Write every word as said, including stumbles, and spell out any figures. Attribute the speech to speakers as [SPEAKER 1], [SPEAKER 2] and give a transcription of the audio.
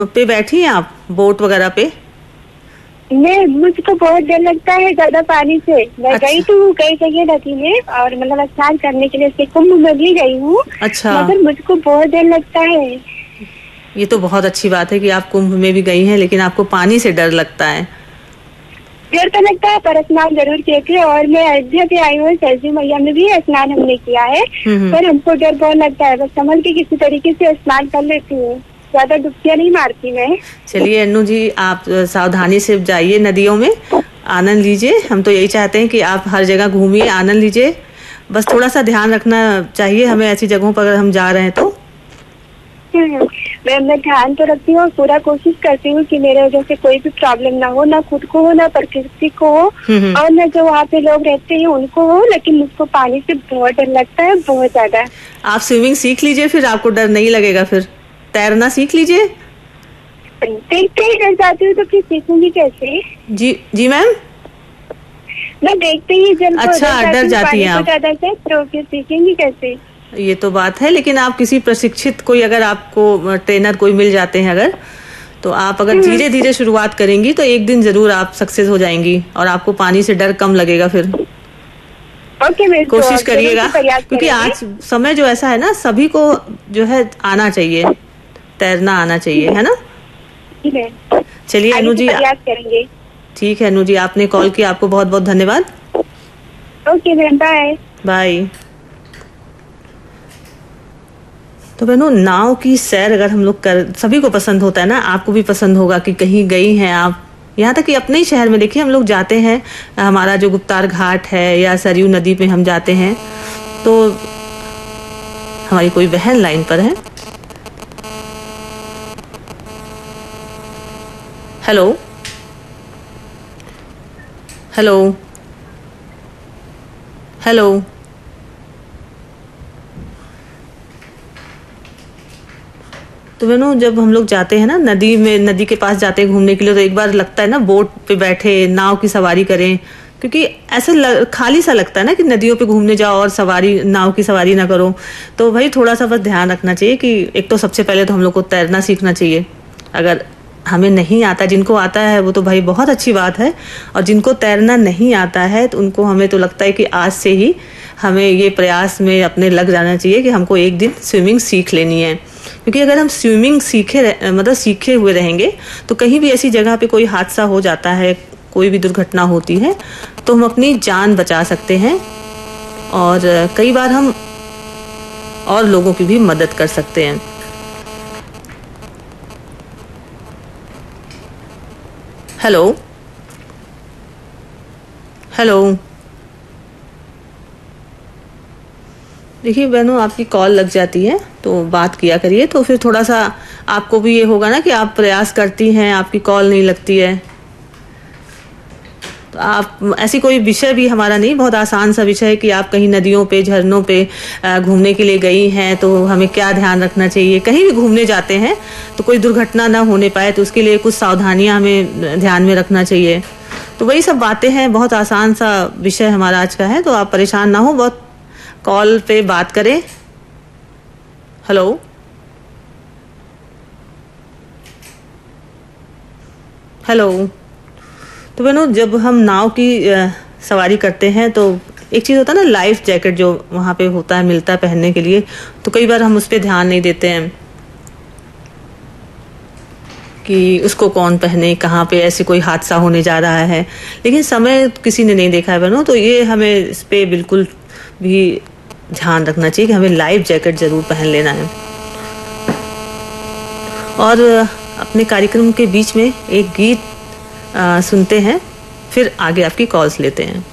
[SPEAKER 1] पे बैठी हैं आप बोट वगैरह पे?
[SPEAKER 2] नहीं, मुझको बहुत डर लगता है ज्यादा पानी से। मैं
[SPEAKER 1] अच्छा।
[SPEAKER 2] गई तो कई जगह नदी में और मतलब स्नान करने के लिए से कुंभ में भी गई हूँ।
[SPEAKER 1] अच्छा।
[SPEAKER 2] मगर मुझको बहुत डर लगता है।
[SPEAKER 1] ये तो बहुत अच्छी बात है कि आप कुंभ में भी गई हैं, लेकिन आपको पानी से डर लगता है।
[SPEAKER 2] डर तो लगता है पर स्नान जरूर किए थे। और मैं अयोध्या पे आई हूँ, सरजू मैया में भी स्नान हमने किया है। पर हमको डर बहुत लगता है। बस संभल के किसी तरीके से स्नान कर लेती हूँ, ज्यादा डुबकियां नहीं मारती मैं।
[SPEAKER 1] चलिए अन्नू जी, आप सावधानी से जाइए नदियों में, आनंद लीजिए। हम तो यही चाहते हैं कि आप हर जगह घूमिए, आनंद लीजिए। बस थोड़ा सा ध्यान रखना चाहिए हमें ऐसी जगहों पर अगर हम जा रहे हैं तो।
[SPEAKER 2] मैं मैं ध्यान तो रखती हूँ, पूरा कोशिश करती हूँ कि मेरे वजह से कोई भी प्रॉब्लम ना हो, ना खुद को हो, ना प्रकृति को हो, और ना जो वहाँ पे लोग रहते हैं उनको हो। लेकिन मुझको पानी से बहुत डर लगता है, बहुत ज्यादा।
[SPEAKER 1] आप स्विमिंग सीख लीजिए, फिर आपको डर नहीं लगेगा। फिर तैरना सीख लीजिए।
[SPEAKER 2] देखते ही डर जाती हूँ तो फिर सीखूंगी कैसे?
[SPEAKER 1] जी जी मैम।
[SPEAKER 2] मैं देखते ही जल को
[SPEAKER 1] अच्छा, डर जाती हैं आप।
[SPEAKER 2] ज्यादा से तो फिर सीखेंगी कैसे?
[SPEAKER 1] ये तो बात है, लेकिन आप किसी प्रशिक्षित कोई, अगर आपको ट्रेनर कोई मिल जाते हैं अगर, तो आप अगर धीरे धीरे शुरुआत करेंगी तो एक दिन जरूर आप सक्सेस हो जाएंगी और आपको पानी से डर कम लगेगा। फिर
[SPEAKER 2] ओके,
[SPEAKER 1] कोशिश करिएगा, क्योंकि आज समय जो ऐसा है ना, सभी को जो है आना चाहिए, तैरना आना चाहिए, है ना। चलिए अनु जी,
[SPEAKER 2] करेंगे।
[SPEAKER 1] ठीक है अनु जी, आपने कॉल किया, आपको बहुत बहुत धन्यवाद।
[SPEAKER 2] Okay ma'am, bye
[SPEAKER 1] bye. तो बहनों, नाव की सैर अगर हम लोग कर, सभी को पसंद होता है ना, आपको भी पसंद होगा कि कहीं गई हैं आप, यहाँ तक कि अपने ही शहर में देखिए हम लोग जाते हैं, हमारा जो गुप्तार घाट है या सरयू नदी पे हम जाते हैं, तो हमारी कोई बहन लाइन पर है। Hello hello hello. तो बहनों, जब हम लोग जाते हैं ना नदी में, नदी के पास जाते हैं घूमने के लिए, तो एक बार लगता है ना बोट पे बैठे नाव की सवारी करें, क्योंकि ऐसे खाली सा लगता है ना कि नदियों पे घूमने जाओ और सवारी, नाव की सवारी ना करो। तो भाई थोड़ा सा बस ध्यान रखना चाहिए कि एक तो सबसे पहले तो हम लोग को तैरना सीखना चाहिए। अगर हमें नहीं आता, जिनको आता है वो तो भाई बहुत अच्छी बात है, और जिनको तैरना नहीं आता है तो उनको, हमें तो लगता है कि आज से ही हमें ये प्रयास में अपने लग जाना चाहिए कि हमको एक दिन स्विमिंग सीख लेनी है। क्योंकि अगर हम स्विमिंग सीखे मतलब सीखे हुए रहेंगे तो कहीं भी ऐसी जगह पे कोई हादसा हो जाता है, कोई भी दुर्घटना होती है, तो हम अपनी जान बचा सकते हैं और कई बार हम और लोगों की भी मदद कर सकते हैं। Hello hello. देखिए बहनों, आपकी कॉल लग जाती है तो बात किया करिए, तो फिर थोड़ा सा आपको भी ये होगा ना कि आप प्रयास करती हैं, आपकी कॉल नहीं लगती है। तो आप, ऐसी कोई विषय भी हमारा नहीं, बहुत आसान सा विषय है कि आप कहीं नदियों पे, झरनों पे घूमने के लिए गई हैं तो हमें क्या ध्यान रखना चाहिए। कहीं भी घूमने जाते हैं तो कोई दुर्घटना ना होने पाए, तो उसके लिए कुछ सावधानियां हमें ध्यान में रखना चाहिए। तो वही सब बातें हैं, बहुत आसान सा विषय हमारा आज का है, तो आप परेशान ना हो, बहुत कॉल पे बात करें। Hello hello. तो बहनों, जब हम नाव की सवारी करते हैं तो एक चीज़ होता है ना, लाइफ जैकेट जो वहाँ पे होता है, मिलता है पहनने के लिए, तो कई बार हम उस पर ध्यान नहीं देते हैं कि उसको कौन पहने, कहाँ पे ऐसे कोई हादसा होने जा रहा है, लेकिन समय किसी ने नहीं देखा है बहनों। तो ये हमें इस पर बिल्कुल भी ध्यान रखना चाहिए कि हमें लाइफ जैकेट जरूर पहन लेना है। और अपने कार्यक्रम के बीच में एक गीत आ, सुनते हैं, फिर आगे आपकी कॉल्स लेते हैं।